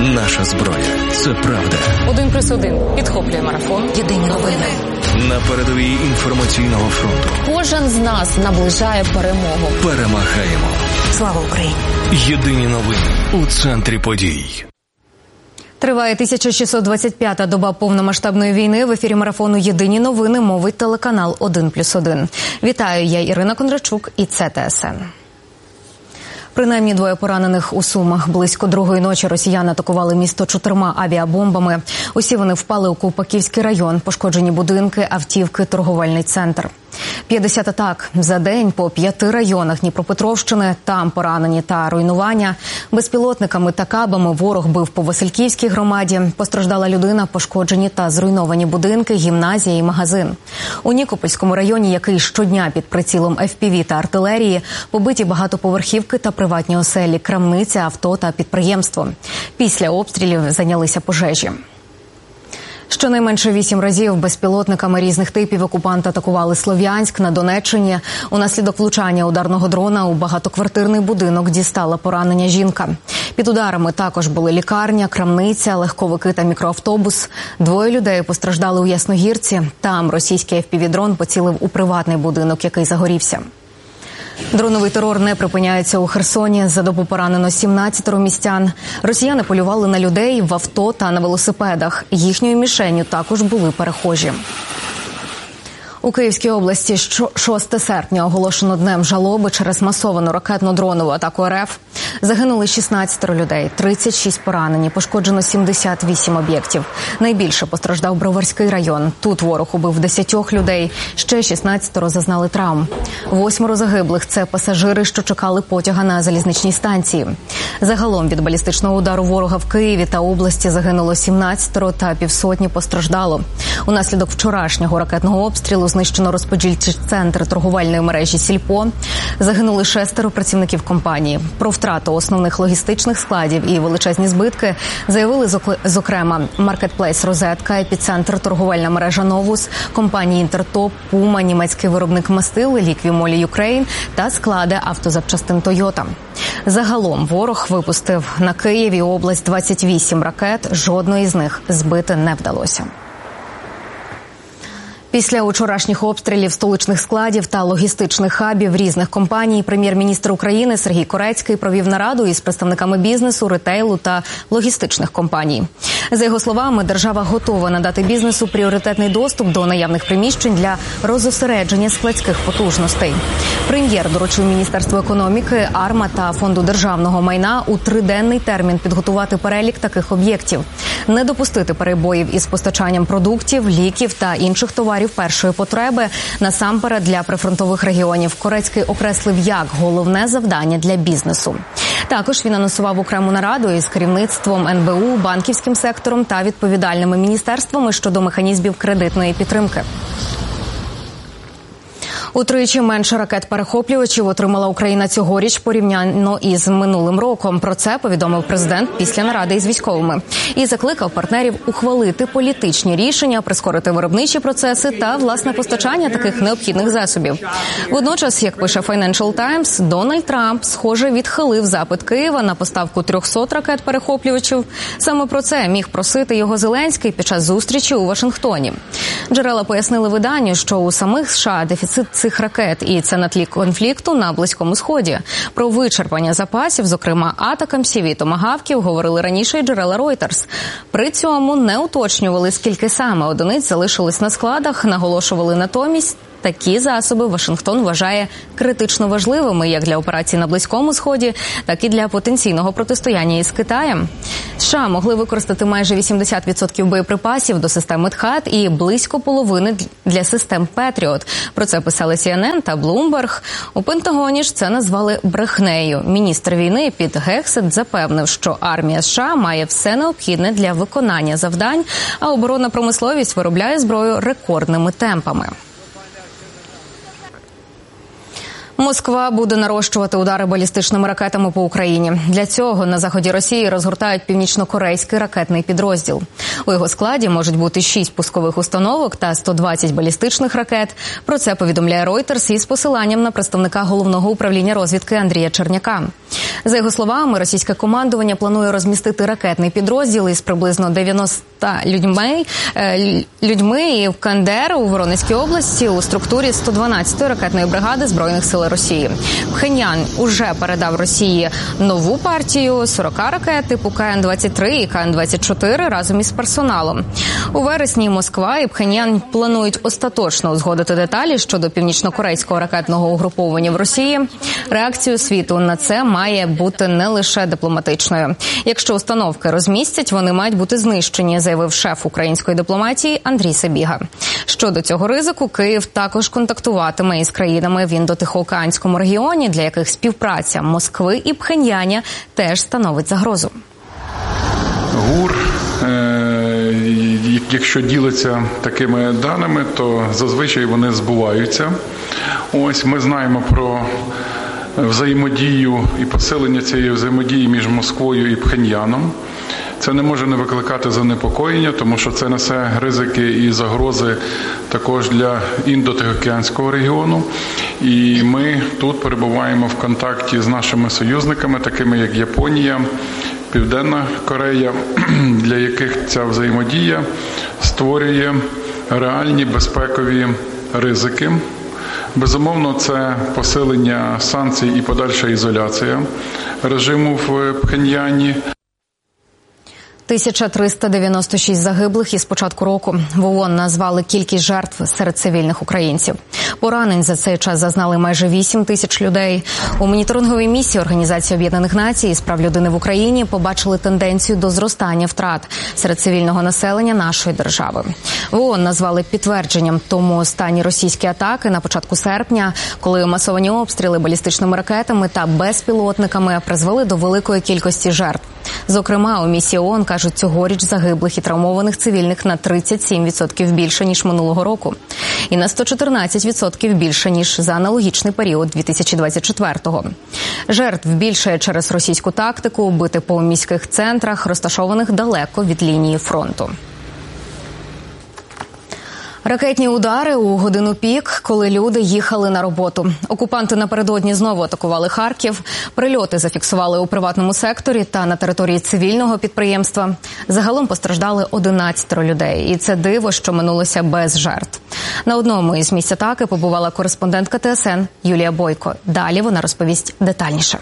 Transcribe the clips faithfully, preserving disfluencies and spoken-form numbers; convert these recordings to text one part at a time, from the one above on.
Наша зброя – це правда. Один плюс один підхоплює марафон. Єдині новини. На передовій інформаційного фронту. Кожен з нас наближає перемогу. Перемагаємо. Слава Україні! Єдині новини у центрі подій. Триває тисяча шістсот двадцять п'ята доба повномасштабної війни. В ефірі марафону «Єдині новини» мовить телеканал один плюс один. Вітаю, я Ірина Кондрачук і це Те Ес Ен. Принаймні двоє поранених у Сумах. Близько другої ночі росіяни атакували місто чотирма авіабомбами. Усі вони впали у Ковпаківський район. Пошкоджені будинки, автівки, торговельний центр. п'ятдесят атак за день по п'яти районах Дніпропетровщини. Там поранені та руйнування. Безпілотниками та кабами ворог бив по Васильківській громаді. Постраждала людина, пошкоджені та зруйновані будинки, гімназія і магазин. У Нікопольському районі, який щодня під прицілом еф пі ві та артилерії, побиті багатоповерхівки та приватні оселі, крамниця, авто та підприємство. Після обстрілів зайнялися пожежі. Щонайменше вісім разів безпілотниками різних типів окупанти атакували Слов'янськ на Донеччині. Унаслідок влучання ударного дрона у багатоквартирний будинок дістала поранення жінка. Під ударами також були лікарня, крамниця, легковики та мікроавтобус. Двоє людей постраждали у Ясногірці. Там російський еф пі ві-дрон поцілив у приватний будинок, який загорівся. Дроновий терор не припиняється у Херсоні. За добу поранено сімнадцять містян. Росіяни полювали на людей в авто та на велосипедах. Їхньою мішенню також були перехожі. У Київській області шостого серпня оголошено днем жалоби через масовану ракетно-дронову атаку ер еф. Загинули шістнадцять людей, тридцять шість поранені, пошкоджено сімдесят вісім об'єктів. Найбільше постраждав Броварський район. Тут ворог убив десять людей, ще шістнадцять зазнали травм. Восьмеро загиблих – це пасажири, що чекали потяга на залізничній станції. Загалом від балістичного удару ворога в Києві та області загинуло сімнадцять та півсотні постраждало. Унаслідок вчорашнього ракетного обстрілу знищено розподільчий центр торговельної мережі «Сільпо». Загинули шестеро працівників компанії. Про втрату основних логістичних складів і величезні збитки заявили, зокрема, маркетплейс «Розетка», епіцентр торговельна мережа «Новус», компанії «Інтертоп», «Пума», німецький виробник мастил «Ліквімолі Юкрейн» та склади автозапчастин «Тойота». Загалом ворог випустив на Київ і область двадцять вісім ракет, жодної з них збити не вдалося. Після учорашніх обстрілів столичних складів та логістичних хабів різних компаній прем'єр-міністр України Сергій Корецький провів нараду із представниками бізнесу, ретейлу та логістичних компаній. За його словами, держава готова надати бізнесу пріоритетний доступ до наявних приміщень для розосередження складських потужностей. Прем'єр доручив Міністерству економіки, АРМА та Фонду державного майна у триденний термін підготувати перелік таких об'єктів, не допустити перебоїв із постачанням продуктів, ліків та інших товарів першої потреби, насамперед для прифронтових регіонів. Корецький окреслив як головне завдання для бізнесу. Також він анонсував окрему нараду із керівництвом ен бе у, банківським сектором та відповідальними міністерствами щодо механізмів кредитної підтримки. Утричі менше ракет-перехоплювачів отримала Україна цьогоріч порівняно із минулим роком. Про це повідомив президент після наради із військовими. І закликав партнерів ухвалити політичні рішення, прискорити виробничі процеси та власне постачання таких необхідних засобів. Водночас, як пише Financial Times, Дональд Трамп, схоже, відхилив запит Києва на поставку трьохсот ракет-перехоплювачів. Саме про це міг просити його Зеленський під час зустрічі у Вашингтоні. Джерела пояснили виданню, що у самих США дефіцит цих ракет, і це на тлі конфлікту на Близькому Сході. Про вичерпання запасів, зокрема атакамсів і томагавків, говорили раніше і джерела Reuters. При цьому не уточнювали, скільки саме одиниць залишилось на складах, наголошували натомість, такі засоби Вашингтон вважає критично важливими як для операцій на Близькому Сході, так і для потенційного протистояння із Китаєм. США могли використати майже вісімдесят відсотків боєприпасів до системи «Тхад» і близько половини для систем «Петріот». Про це писали Сі Ен Ен та Bloomberg. У Пентагоні ж це назвали брехнею. Міністр війни Піт Гексет запевнив, що армія США має все необхідне для виконання завдань, а оборонна промисловість виробляє зброю рекордними темпами. Москва буде нарощувати удари балістичними ракетами по Україні. Для цього на заході Росії розгортають північно-корейський ракетний підрозділ. У його складі можуть бути шість пускових установок та сто двадцять балістичних ракет. Про це повідомляє Reuters із посиланням на представника Головного управління розвідки Андрія Черняка. За його словами, російське командування планує розмістити ракетний підрозділ із приблизно дев'яноста людьми, людьми в Кандер у Воронезькій області у структурі сто дванадцятої ракетної бригади Збройних сил Росії. Пхеньян уже передав Росії нову партію сорок ракет типу К Н двадцять три і К Н двадцять чотири разом із персоналом. У вересні Москва і Пхеньян планують остаточно узгодити деталі щодо північно-корейського ракетного угруповання в Росії. Реакцію світу на це має бути не лише дипломатичною. Якщо установки розмістять, вони мають бути знищені, заявив шеф української дипломатії Андрій Сабіга. Щодо цього ризику, Київ також контактуватиме із країнами в Індо-Тихоокеанському регіоні, для яких співпраця Москви і Пхеньяна теж становить загрозу. ГУР, якщо ділиться такими даними, то зазвичай вони збуваються. Ось ми знаємо про взаємодію і посилення цієї взаємодії між Москвою і Пхеньяном. Це не може не викликати занепокоєння, тому що це несе ризики і загрози також для Індо-Тихоокеанського регіону. І ми тут перебуваємо в контакті з нашими союзниками, такими як Японія, Південна Корея, для яких ця взаємодія створює реальні безпекові ризики. Безумовно, це посилення санкцій і подальша ізоляція режиму в Пхеньяні. тисяча триста дев'яносто шість загиблих із початку року. В ООН назвали кількість жертв серед цивільних українців. Поранень за цей час зазнали майже вісім тисяч людей. У моніторинговій місії Організації Об'єднаних Націй з прав людини в Україні побачили тенденцію до зростання втрат серед цивільного населення нашої держави. В ООН назвали підтвердженням тому останні російські атаки на початку серпня, коли масовані обстріли балістичними ракетами та безпілотниками призвели до великої кількості жертв. Зокрема, у місії ООН кажуть, цьогоріч загиблих і травмованих цивільних на тридцять сім відсотків більше, ніж минулого року. І на сто чотирнадцять відсотків більше, ніж за аналогічний період дві тисячі двадцять четвертого. Жертв більше через російську тактику бити по міських центрах, розташованих далеко від лінії фронту. Ракетні удари у годину пік, коли люди їхали на роботу. Окупанти напередодні знову атакували Харків. Прильоти зафіксували у приватному секторі та на території цивільного підприємства. Загалом постраждали одинадцять людей. І це диво, що минулося без жертв. На одному із місць атаки побувала кореспондентка Т С Н Юлія Бойко. Далі вона розповість детальніше.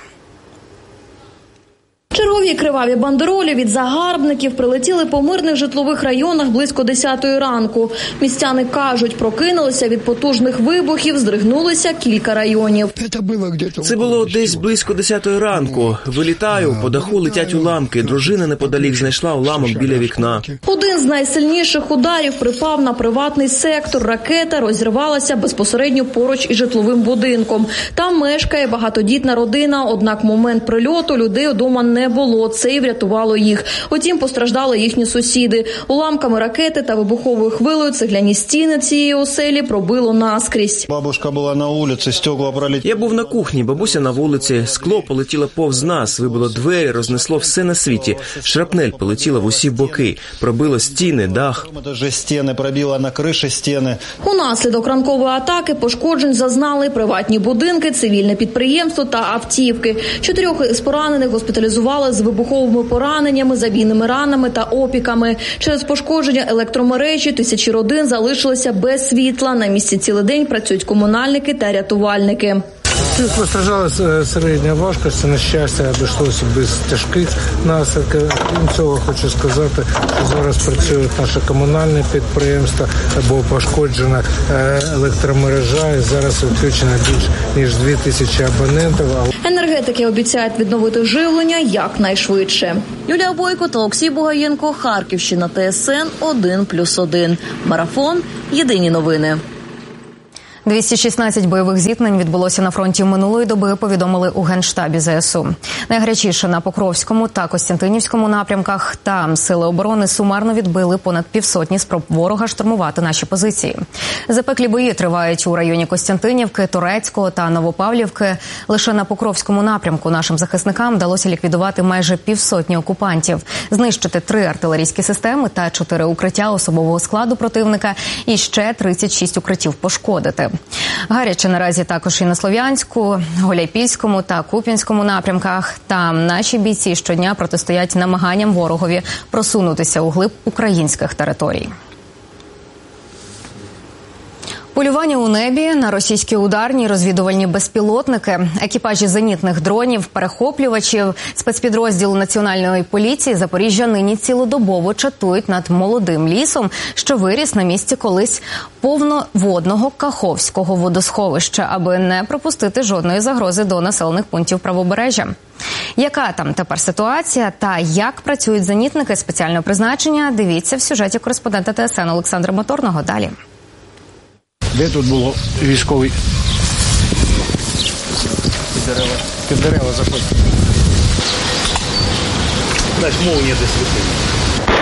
Чергові криваві бандеролі від загарбників прилетіли по мирних житлових районах близько десятої ранку. Містяни кажуть, прокинулися від потужних вибухів, здригнулися кілька районів. Це було десь близько десятої ранку. Вилітаю, по даху летять уламки. Дружина неподалік знайшла уламок біля вікна. Один з найсильніших ударів припав на приватний сектор. Ракета розірвалася безпосередньо поруч із житловим будинком. Там мешкає багатодітна родина, однак момент прильоту людей удома не було. Це і врятувало їх. Утім, постраждали їхні сусіди. Уламками ракети та вибуховою хвилею цегляні стіни цієї оселі пробило наскрізь. Бабушка була на вулиці, стекла пролетіли. Я був на кухні, бабуся на вулиці. Скло полетіло повз нас, вибило двері, рознесло все на світі. Шрапнель полетіла в усі боки, пробило стіни, дах. Стіни пробило на криші стіни. Унаслідок ранкової атаки пошкоджень зазнали приватні будинки, цивільне підприємство та автівки. Чотирьох із поранених госпіталізували з вибуховими пораненнями, забійними ранами та опіками. Через пошкодження електромережі тисячі родин залишилися без світла. На місці цілий день працюють комунальники та рятувальники. Тут постраждала середня важкість, на щастя, обійшлося без тяжких наслідків. Крім цього, хочу сказати, що зараз працюють наші комунальні підприємства, бо пошкоджена електромережа, і зараз відключено більш ніж дві тисячі абонентів. Енергетики обіцяють відновити живлення якнайшвидше. Юлія Бойко та Олексій Бугаєнко, Харківщина, Т С Н один плюс один. Марафон. Єдині новини. двісті шістнадцять бойових зіткнень відбулося на фронті минулої доби, повідомили у Генштабі зе ес у. Найгарячіше на Покровському та Костянтинівському напрямках. Там сили оборони сумарно відбили понад півсотні спроб ворога штурмувати наші позиції. Запеклі бої тривають у районі Костянтинівки, Торецького та Новопавлівки. Лише на Покровському напрямку нашим захисникам вдалося ліквідувати майже півсотні окупантів, знищити три артилерійські системи та чотири укриття особового складу противника і ще тридцять шість укриттів пошкодити. Гаряче наразі також і на Слов'янську, Гуляйпільському та Куп'янському напрямках. Там наші бійці щодня протистоять намаганням ворогові просунутися у глиб українських територій. Полювання у небі на російські ударні розвідувальні безпілотники, екіпажі зенітних дронів, перехоплювачів, спецпідрозділу Національної поліції Запоріжжя нині цілодобово чатують над молодим лісом, що виріс на місці колись повноводного Каховського водосховища, аби не пропустити жодної загрози до населених пунктів правобережжя. Яка там тепер ситуація та як працюють зенітники спеціального призначення, дивіться в сюжеті кореспондента те ес ен Олександра Моторного далі. Де тут було військовий? Під дерева. Під дерева заходь. Значить, молнія десь летить.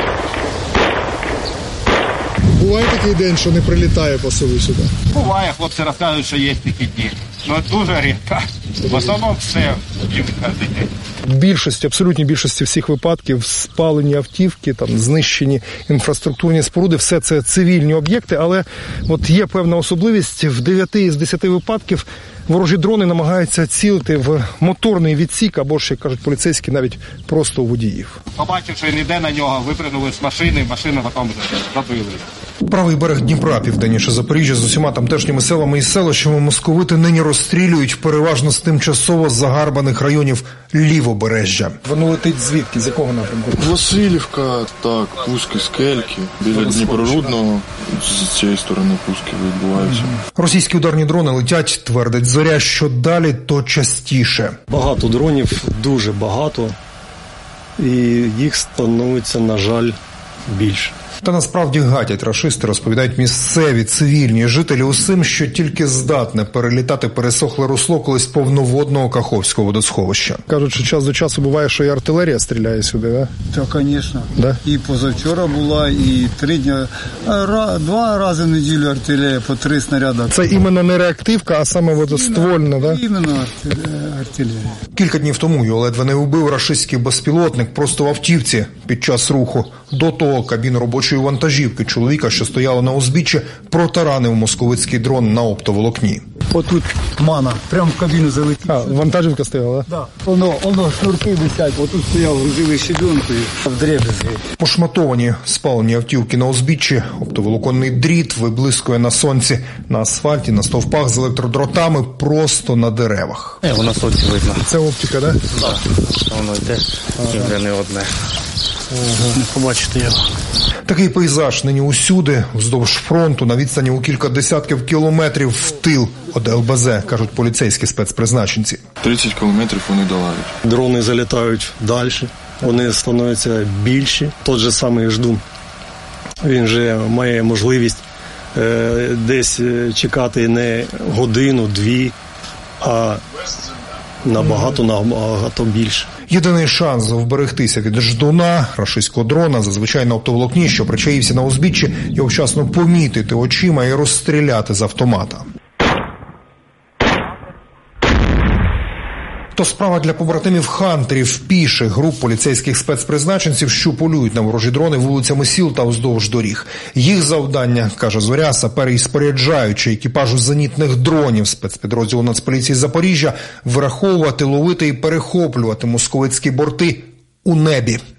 Буває такий день, що не прилітає по селу сюди? Буває, хлопці розказують, що є такі дні. Ну, дуже рідко. В основному все їм кожен день. В більшості, абсолютній більшості всіх випадків спалені автівки, там, знищені інфраструктурні споруди, все це цивільні об'єкти, але от є певна особливість, в дев'яти з десяти випадків ворожі дрони намагаються цілити в моторний відсік, або ж, як кажуть поліцейські, навіть просто у водіїв. Побачив, що він йде на нього, випрыгнули з машини, машину потім забили. Правий берег Дніпра, південніше Запоріжжя, з усіма тамтешніми селами і селищами московити нині розстрілюють переважно з тимчасово загарбаних районів лівобережжя. Воно летить звідки? З якого напрямку? Васильівка, так, пуски, скельки, біля Дніпрорудного, з цієї сторони пуски відбуваються. Російські ударні дрони летять, твердить Зоря, що далі, то частіше. Багато дронів, дуже багато, і їх становиться, на жаль, більше. Та насправді гатять рашисти, розповідають місцеві цивільні жителі усім, що тільки здатне перелітати пересохле русло колись повноводного Каховського водосховища. Кажуть, що час до часу буває, що і артилерія стріляє сюди, да? Так, звісно. Да? І позавчора була, і три дні, два рази в неділю артилерія, по три снаряди. Це іменно не реактивка, а саме водоствольна, да? Іменно артилерія. Кілька днів тому його ледве не вбив рашистський безпілотник просто в автівці під час руху. До того кабіну робочої вантажівки чоловіка, що стояла на узбіччі, протаранив московицький дрон на оптоволокні. Отут мана, прямо в кабіну залетів. А, вантажівка стояла, так? Так. Воно, воно, шнурки висять, отут стояв грузовий щебенкою, в дребезги. Пошматовані спалені автівки на узбіччі, оптоволоконний дріт виблискує на сонці, на асфальті, на стовпах з електродротами, просто на деревах. Е, воно сонці видно. Це оптика, так? Да? Так, воно йде, і вже не одне. Ага. Не побачите його. Такий пейзаж нині усюди, вздовж фронту, на відстані у кілька десятків кілометрів в тил від ел бе зет, кажуть поліцейські спецпризначенці. тридцять кілометрів вони долають. Дрони залітають далі, вони становляться більші. Тот же самий Ждун, він вже має можливість е, десь чекати не годину-дві, а набагато, набагато більше. Єдиний шанс вберегтися від Ждуна, рашистського дрона, зазвичай на оптоволокні, що причаївся на узбіччі, його вчасно помітити очима і розстріляти з автомата. То справа для побратимів хантерів, піших груп поліцейських спецпризначенців, що полюють на ворожі дрони вулицями сіл та вздовж доріг. Їх завдання, каже Зоря, сапери і споряджаючи екіпажу зенітних дронів спецпідрозділу Нацполіції Запоріжжя, враховувати, ловити і перехоплювати московицькі борти у небі.